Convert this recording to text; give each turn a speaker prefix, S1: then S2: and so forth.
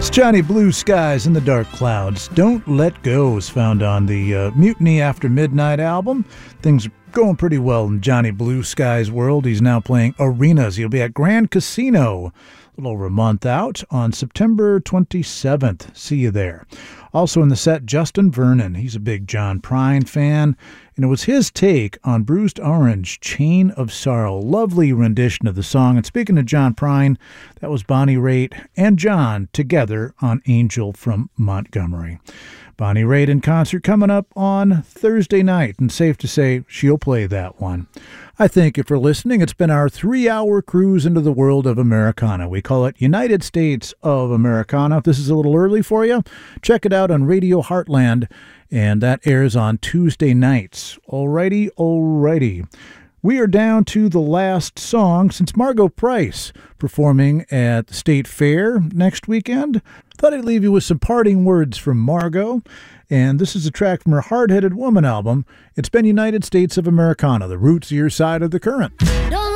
S1: Johnny Blue Skies in the Dark Clouds. Don't Let Go is found on the Mutiny After Midnight album. Things are going pretty well in Johnny Blue Skies' world. He's now playing arenas. He'll be at Grand Casino a little over a month out on September 27th. See you there. Also in the set, Justin Vernon. He's a big John Prine fan, and it was his take on Bruised Orange, Chain of Sorrow. Lovely rendition of the song. And speaking of John Prine, that was Bonnie Raitt and John together on Angel from Montgomery. Bonnie Raitt in concert coming up on Thursday night, and safe to say she'll play that one. I thank you for listening. It's been our 3-hour cruise into the world of Americana. We call it United States of Americana. If this is a little early for you, check it out on Radio Heartland, and that airs on Tuesday nights. Alrighty. We are down to the last song since Margo Price performing at the State Fair next weekend. Thought I'd leave you with some parting words from Margo, and this is a track from her Hard-Headed Woman album. It's been United States of Americana, the roots of your side of the current.
S2: Don't